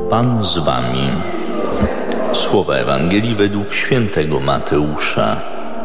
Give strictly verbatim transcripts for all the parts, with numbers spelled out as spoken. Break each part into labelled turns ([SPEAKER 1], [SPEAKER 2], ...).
[SPEAKER 1] Pan z wami. Słowa Ewangelii według świętego Mateusza.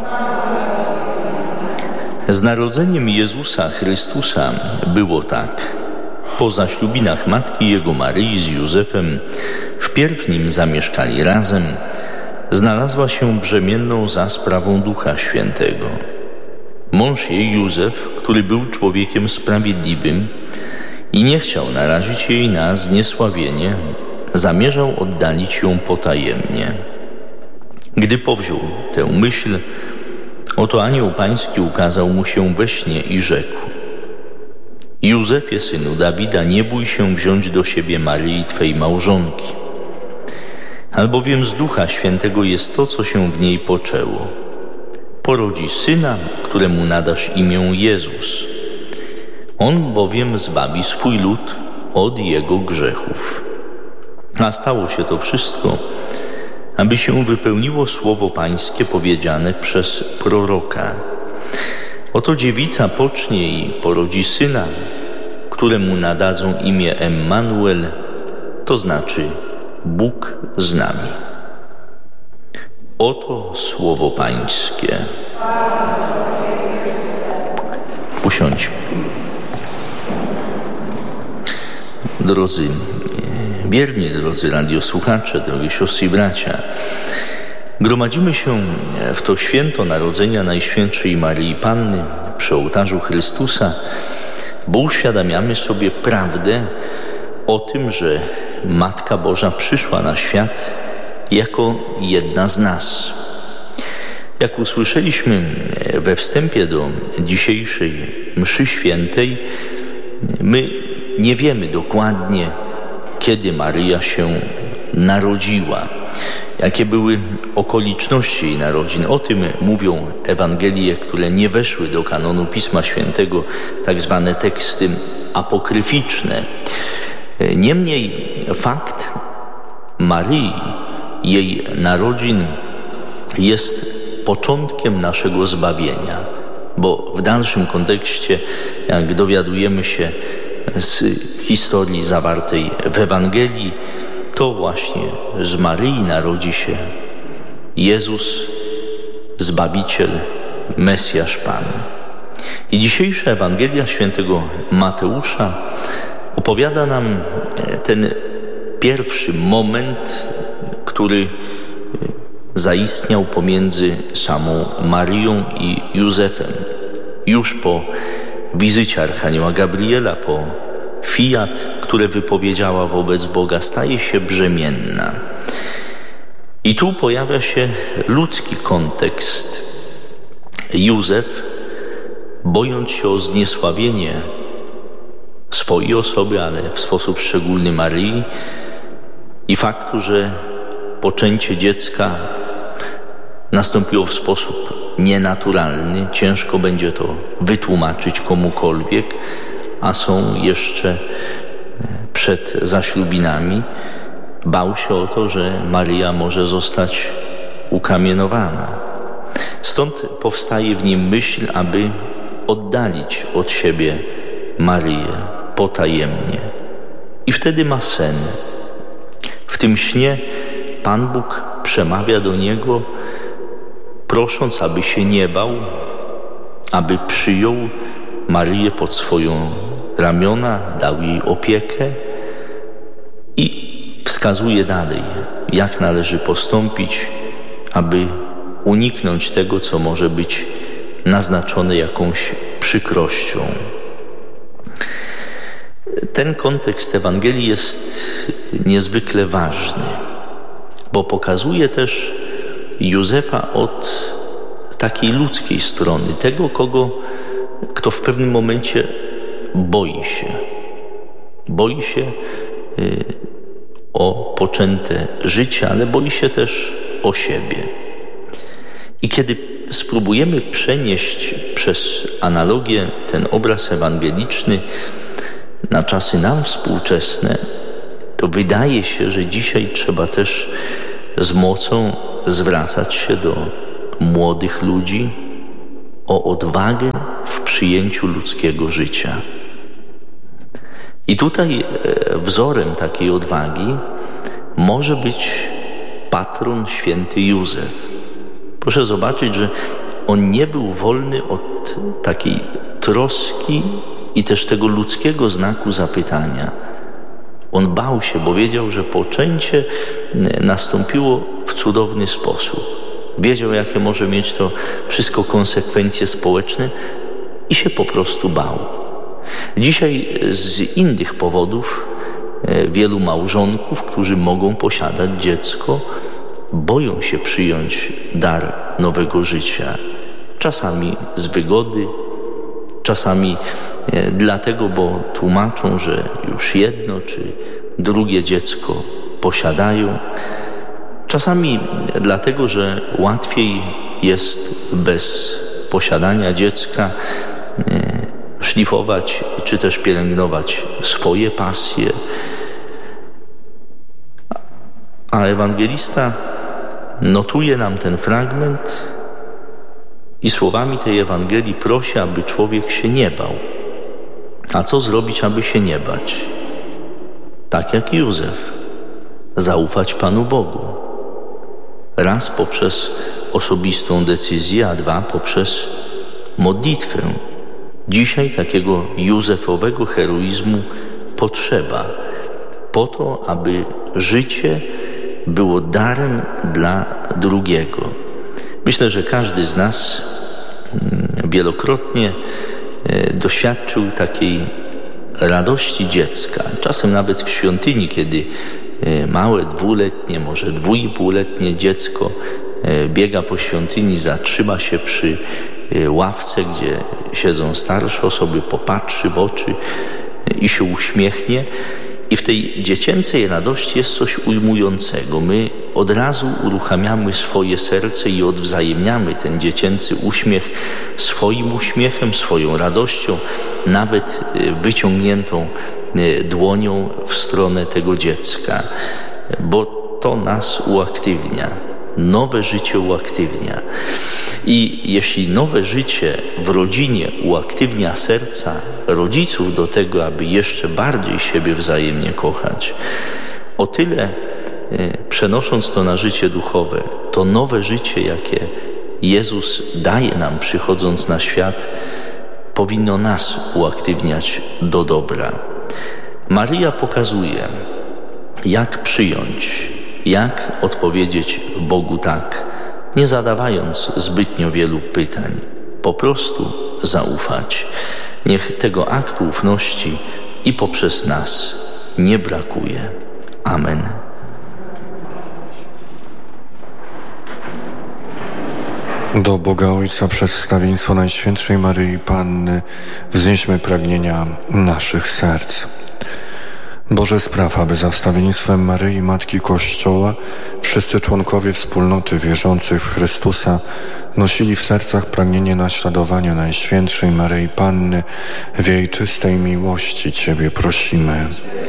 [SPEAKER 1] Z narodzeniem Jezusa Chrystusa było tak. Po zaślubinach matki Jego Maryi z Józefem, wpierw nim zamieszkali razem, znalazła się brzemienną za sprawą Ducha Świętego. Mąż jej, Józef, który był człowiekiem sprawiedliwym i nie chciał narazić jej na zniesławienie, zamierzał oddalić ją potajemnie. Gdy powziął tę myśl, oto anioł pański ukazał mu się we śnie i rzekł: Józefie, synu Dawida, nie bój się wziąć do siebie Maryi, twej małżonki, albowiem z Ducha Świętego jest to, co się w niej poczęło. Porodzi syna, któremu nadasz imię Jezus. On bowiem zbawi swój lud od jego grzechów. A stało się to wszystko, aby się wypełniło słowo pańskie powiedziane przez proroka. Oto dziewica pocznie i porodzi syna, któremu nadadzą imię Emmanuel, to znaczy Bóg z nami. Oto słowo pańskie. Usiądźmy. Drodzy wierni, drodzy radiosłuchacze, drogie siostry i bracia, gromadzimy się w to święto Narodzenia Najświętszej Maryi Panny przy ołtarzu Chrystusa, bo uświadamiamy sobie prawdę o tym, że Matka Boża przyszła na świat jako jedna z nas. Jak usłyszeliśmy we wstępie do dzisiejszej mszy świętej, my nie wiemy dokładnie, kiedy Maryja się narodziła, jakie były okoliczności jej narodzin. O tym mówią Ewangelie, które nie weszły do kanonu Pisma Świętego, tak zwane teksty apokryficzne. Niemniej fakt Maryi, jej narodzin jest początkiem naszego zbawienia, bo w dalszym kontekście, jak dowiadujemy się z historii zawartej w Ewangelii, to właśnie z Maryi narodzi się Jezus, Zbawiciel, Mesjasz Pan. I dzisiejsza Ewangelia świętego Mateusza opowiada nam ten pierwszy moment, który zaistniał pomiędzy samą Maryją i Józefem. Już po wizycie Archanioła Gabriela, po fiat, które wypowiedziała wobec Boga, staje się brzemienna. I tu pojawia się ludzki kontekst. Józef, bojąc się o zniesławienie swojej osoby, ale w sposób szczególny Maryi, i faktu, że poczęcie dziecka nastąpiło w sposób nienaturalny, ciężko będzie to wytłumaczyć komukolwiek, a są jeszcze przed zaślubinami, bał się o to, że Maryja może zostać ukamienowana. Stąd powstaje w nim myśl, aby oddalić od siebie Maryję potajemnie. I wtedy ma sen. W tym śnie Pan Bóg przemawia do niego, prosząc, aby się nie bał, aby przyjął Maryję pod swoją ramiona, dał jej opiekę i wskazuje dalej, jak należy postąpić, aby uniknąć tego, co może być naznaczone jakąś przykrością. Ten kontekst Ewangelii jest niezwykle ważny, bo pokazuje też Józefa od takiej ludzkiej strony, tego, kogo, kto w pewnym momencie boi się. Boi się y, o poczęte życie, ale boi się też o siebie. I kiedy spróbujemy przenieść przez analogię ten obraz ewangeliczny na czasy nam współczesne, to wydaje się, że dzisiaj trzeba też z mocą zwracać się do młodych ludzi o odwagę w przyjęciu ludzkiego życia. I tutaj wzorem takiej odwagi może być patron święty Józef. Proszę zobaczyć, że on nie był wolny od takiej troski i też tego ludzkiego znaku zapytania. On bał się, bo wiedział, że poczęcie nastąpiło w cudowny sposób. Wiedział, jakie może mieć to wszystko konsekwencje społeczne i się po prostu bał. Dzisiaj z innych powodów wielu małżonków, którzy mogą posiadać dziecko, boją się przyjąć dar nowego życia. Czasami z wygody, czasami dlatego, bo tłumaczą, że już jedno czy drugie dziecko posiadają. Czasami dlatego, że łatwiej jest bez posiadania dziecka szlifować czy też pielęgnować swoje pasje. A ewangelista notuje nam ten fragment i słowami tej Ewangelii prosi, aby człowiek się nie bał. A co zrobić, aby się nie bać? Tak jak Józef, zaufać Panu Bogu. Raz poprzez osobistą decyzję, a dwa poprzez modlitwę. Dzisiaj takiego józefowego heroizmu potrzeba po to, aby życie było darem dla drugiego. Myślę, że każdy z nas wielokrotnie doświadczył takiej radości dziecka. Czasem nawet w świątyni, kiedy małe, dwuletnie, może dwuipółletnie dziecko biega po świątyni, zatrzyma się przy ławce, gdzie siedzą starsze osoby, popatrzy w oczy i się uśmiechnie. I w tej dziecięcej radości jest coś ujmującego. My od razu uruchamiamy swoje serce i odwzajemniamy ten dziecięcy uśmiech swoim uśmiechem, swoją radością, nawet wyciągniętą dłonią w stronę tego dziecka, bo to nas uaktywnia. Nowe życie uaktywnia. I jeśli nowe życie w rodzinie uaktywnia serca rodziców do tego, aby jeszcze bardziej siebie wzajemnie kochać, o tyle przenosząc to na życie duchowe, to nowe życie, jakie Jezus daje nam przychodząc na świat, powinno nas uaktywniać do dobra. Maryja pokazuje, jak przyjąć, jak odpowiedzieć Bogu tak, nie zadawając zbytnio wielu pytań, po prostu zaufać. Niech tego aktu ufności i poprzez nas nie brakuje. Amen.
[SPEAKER 2] Do Boga Ojca przedstawieństwo Najświętszej Maryi Panny wznieśmy pragnienia naszych serc. Boże, spraw, aby za wstawiennictwem Maryi, Matki Kościoła, wszyscy członkowie wspólnoty wierzących w Chrystusa nosili w sercach pragnienie naśladowania Najświętszej Maryi Panny w jej czystej miłości. Ciebie prosimy.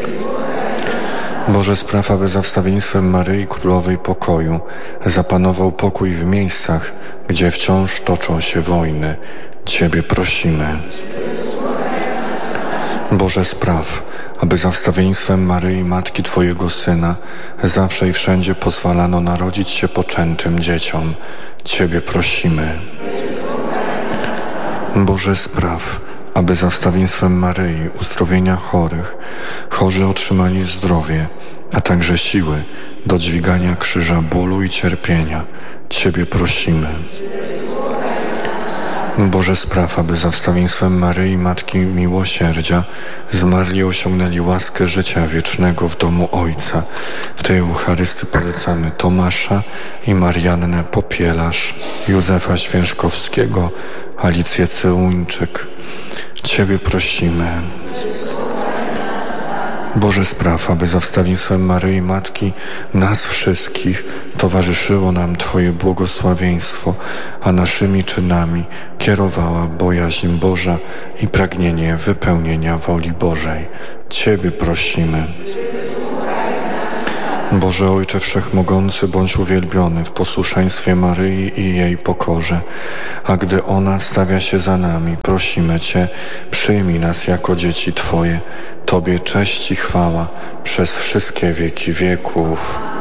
[SPEAKER 2] Boże, spraw, aby za wstawiennictwem Maryi, Królowej Pokoju, zapanował pokój w miejscach, gdzie wciąż toczą się wojny. Ciebie prosimy. Boże, spraw, aby za wstawiennictwem Maryi, Matki Twojego Syna, zawsze i wszędzie pozwalano narodzić się poczętym dzieciom. Ciebie prosimy. Boże, spraw, aby za wstawiennictwem Maryi, uzdrowienia chorych, chorzy otrzymali zdrowie, a także siły do dźwigania krzyża bólu i cierpienia. Ciebie prosimy. Boże, spraw, aby za wstawiennictwem Maryi, Matki Miłosierdzia, zmarli osiągnęli łaskę życia wiecznego w domu Ojca. W tej Eucharystii polecamy Tomasza i Mariannę Popielarz, Józefa Świężkowskiego, Alicję Cyuńczyk. Ciebie prosimy. Boże, spraw, aby za wstawiennictwem Maryi, Matki nas wszystkich towarzyszyło nam Twoje błogosławieństwo, a naszymi czynami kierowała bojaźń Boża i pragnienie wypełnienia woli Bożej. Ciebie prosimy. Boże Ojcze Wszechmogący, bądź uwielbiony w posłuszeństwie Maryi i jej pokorze. A gdy ona stawia się za nami, prosimy Cię, przyjmij nas jako dzieci Twoje. Tobie cześć i chwała przez wszystkie wieki wieków.